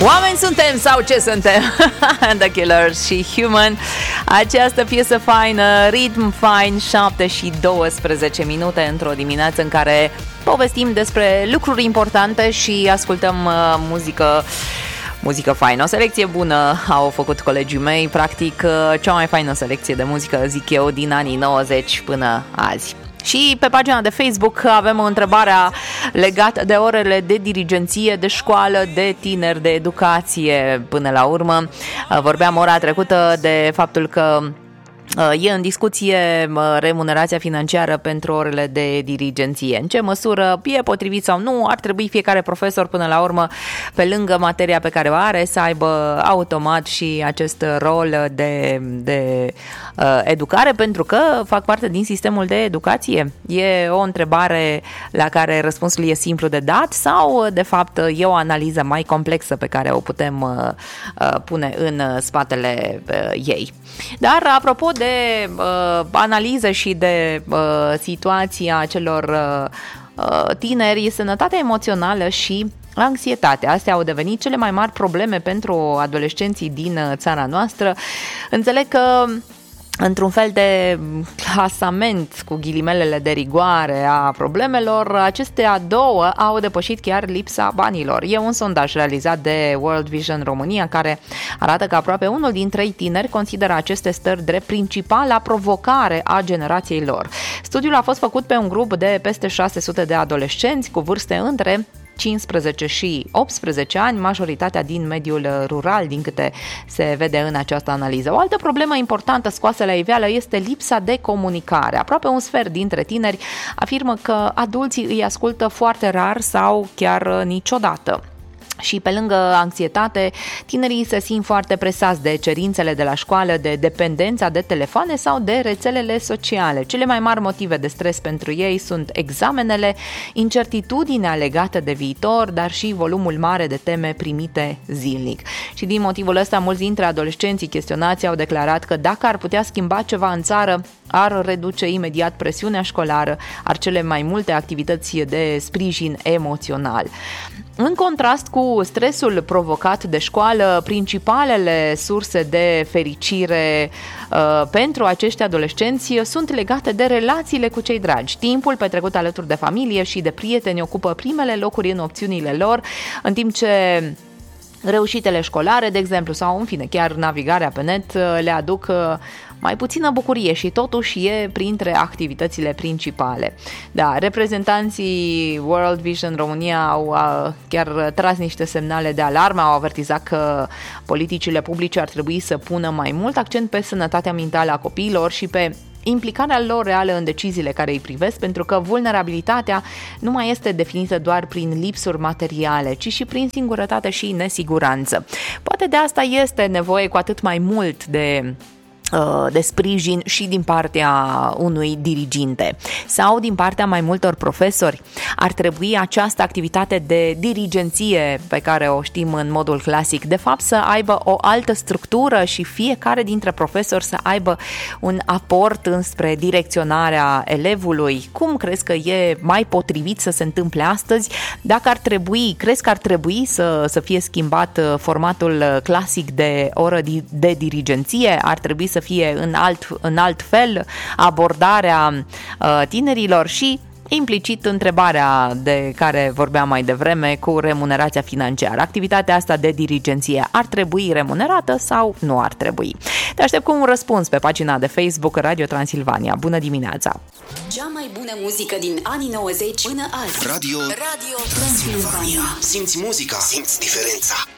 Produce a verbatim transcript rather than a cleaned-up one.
Oameni suntem sau ce suntem? The Killers și Human. Această piesă faină, ritm fain, șapte și douăsprezece minute într-o dimineață în care povestim despre lucruri importante și ascultăm uh, muzică Muzică faină, o selecție bună au făcut colegii mei, practic cea mai faină selecție de muzică, zic eu, din anii nouăzeci până azi. Și pe pagina de Facebook avem o întrebare legată de orele de dirigenție, de școală, de tineri, de educație până la urmă. Vorbeam ora trecută de faptul că e în discuție remunerația financiară pentru orele de dirigenție. În ce măsură e potrivit sau nu, ar trebui fiecare profesor până la urmă, pe lângă materia pe care o are, să aibă automat și acest rol de, de uh, educare, pentru că fac parte din sistemul de educație? E o întrebare la care răspunsul e simplu de dat sau, de fapt, e o analiză mai complexă pe care o putem uh, pune în spatele uh, ei? Dar, apropo de uh, analiză și de uh, situația celor uh, tineri, sănătatea emoțională și anxietatea, astea au devenit cele mai mari probleme pentru adolescenții din țara noastră. Înțeleg că într-un fel de clasament cu ghilimelele de rigoare a problemelor, acestea două au depășit chiar lipsa banilor. E un sondaj realizat de World Vision România care arată că aproape unul din trei tineri consideră aceste stări drept principala provocare a generației lor. Studiul a fost făcut pe un grup de peste șase sute de adolescenți cu vârste între cincisprezece și optsprezece ani, majoritatea din mediul rural, din câte se vede în această analiză. O altă problemă importantă scoasă la iveală este lipsa de comunicare. Aproape un sfert dintre tineri afirmă că adulții îi ascultă foarte rar sau chiar niciodată. Și pe lângă anxietate, tinerii se simt foarte presați de cerințele de la școală, de dependența de telefoane sau de rețelele sociale. Cele mai mari motive de stres pentru ei sunt examenele, incertitudinea legată de viitor, dar și volumul mare de teme primite zilnic. Și din motivul ăsta, mulți dintre adolescenții chestionați au declarat că dacă ar putea schimba ceva în țară, ar reduce imediat presiunea școlară, ar cele mai multe activități de sprijin emoțional. În contrast cu stresul provocat de școală, principalele surse de fericire uh, pentru acești adolescenți sunt legate de relațiile cu cei dragi. Timpul petrecut alături de familie și de prieteni ocupă primele locuri în opțiunile lor, în timp ce reușitele școlare, de exemplu, sau în fine, chiar navigarea pe net le aduc mai puțină bucurie și totuși e printre activitățile principale. Da, reprezentanții World Vision România au chiar tras niște semnale de alarmă, au avertizat că politicile publice ar trebui să pună mai mult accent pe sănătatea mentală a copiilor și pe implicarea lor reală în deciziile care îi privesc, pentru că vulnerabilitatea nu mai este definită doar prin lipsuri materiale, ci și prin singurătate și nesiguranță. Poate de asta este nevoie cu atât mai mult de de sprijin și din partea unui diriginte sau din partea mai multor profesori. Ar trebui această activitate de dirigenție pe care o știm în modul clasic, de fapt să aibă o altă structură și fiecare dintre profesori să aibă un aport înspre direcționarea elevului. Cum crezi că e mai potrivit să se întâmple astăzi? Dacă ar trebui, crezi că ar trebui să, să fie schimbat formatul clasic de oră de dirigenție? Ar trebui să fie în alt, în alt fel abordarea uh, tinerilor și implicit întrebarea de care vorbeam mai devreme cu remunerația financiară. Activitatea asta de dirigenție ar trebui remunerată sau nu ar trebui? Te aștept cu un răspuns pe pagina de Facebook Radio Transilvania. Bună dimineața! Cea mai bună muzică din anii nouăzeci până azi. Radio, Radio Transilvania. Simți muzica, simți diferența.